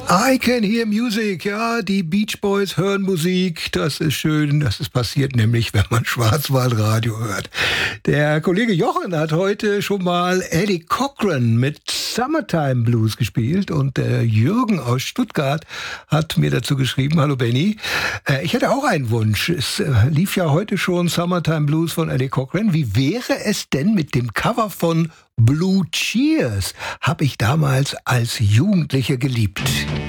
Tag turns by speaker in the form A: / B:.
A: I can hear music. Ja, die Beach Boys hören Musik. Das ist schön. Das ist passiert nämlich, wenn man Schwarzwaldradio hört. Der Kollege Jochen hat heute schon mal Eddie Cochran mit Summertime Blues gespielt und der Jürgen aus Stuttgart hat mir dazu geschrieben, hallo Benny, ich hätte auch einen Wunsch. Es lief ja heute schon Summertime Blues von Eddie Cochran. Wie wäre es denn mit dem Cover von Blue Cheers? Habe ich damals als Jugendliche geliebt.